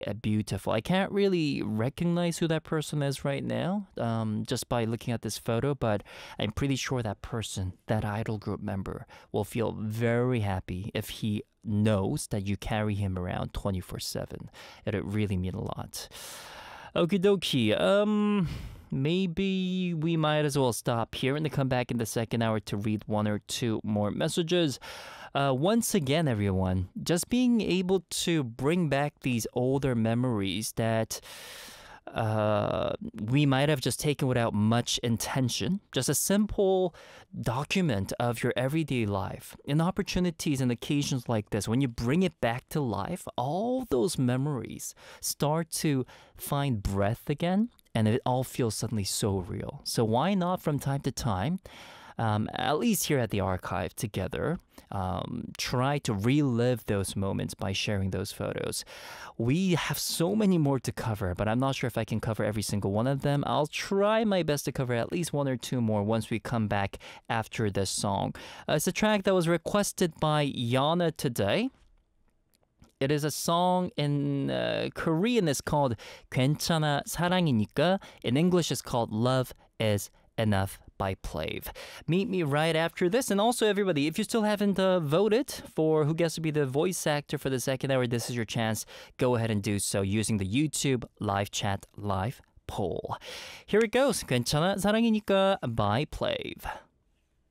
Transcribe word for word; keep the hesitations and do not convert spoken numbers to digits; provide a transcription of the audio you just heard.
uh, beautiful. I can't really recognize who that person is right now, um, just by looking at this photo, but I'm pretty sure that person, that idol group member, will feel very happy if he knows that you carry him around twenty-four seven. It'd really mean a lot. Okie dokie. Um, maybe we might as well stop here and then come back in the second hour to read one or two more messages. Uh, once again, everyone, just being able to bring back these older memories that uh, we might have just taken without much intention. Just a simple document of your everyday life. And opportunities and occasions like this, when you bring it back to life, all those memories start to find breath again, and it all feels suddenly so real. So why not from time to time, um, at least here at the archive together, um, try to relive those moments by sharing those photos. We have so many more to cover, but I'm not sure if I can cover every single one of them. I'll try my best to cover at least one or two more once we come back after this song. Uh, it's a track that was requested by Yana today. It is a song in uh, Korean. It's called 괜찮아 사랑이니까. In English, it's called Love is Enough by Plave. Meet me right after this. And also, everybody, if you still haven't uh, voted for who gets to be the voice actor for the second hour, this is your chance. Go ahead and do so using the YouTube live chat live poll. Here it goes. 괜찮아 사랑이니까 by Plave.